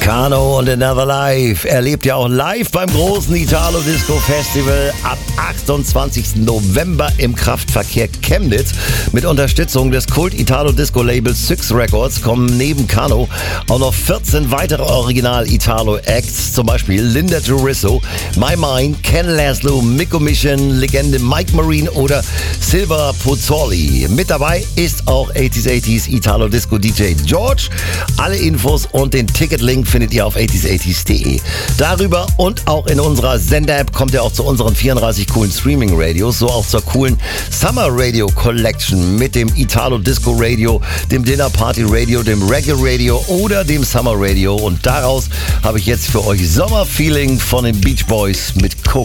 Kano und Another Life erlebt ja auch live beim großen Italo Disco Festival ab 28. November im Kraftverkehr Chemnitz. Mit Unterstützung des Kult-Italo-Disco-Labels Six Records kommen neben Kano auch noch 14 weitere Original-Italo-Acts, zum Beispiel Linda Jurisso, My Mind, Ken Laszlo, Mikko Mission, Legende Mike Marine oder Silver Pozzoli. Mit dabei ist auch 80s Italo-Disco-DJ George. Alle Infos und den Ticketlink findet ihr auf 80s80s.de. Darüber und auch in unserer Sender-App kommt ihr auch zu unseren 34 coolen Streaming-Radios, so auch zur coolen Summer Radio Collection mit dem Italo Disco Radio, dem Dinner Party Radio, dem Reggae Radio oder dem Summer Radio. Und daraus habe ich jetzt für euch Sommerfeeling von den Beach Boys mit Coco.